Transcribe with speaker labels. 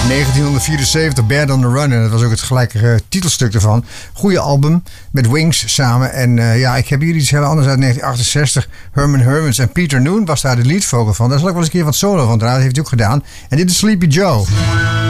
Speaker 1: 1974, Bad on the Run. En dat was ook het gelijke titelstuk ervan. Goeie album, met Wings samen. En ik heb hier iets heel anders uit 1968. Herman Hermits en Peter Noon was daar de leadvocal van. Daar zal ik wel eens een keer wat solo van draaien. Dat heeft hij ook gedaan. En dit is Sleepy Joe.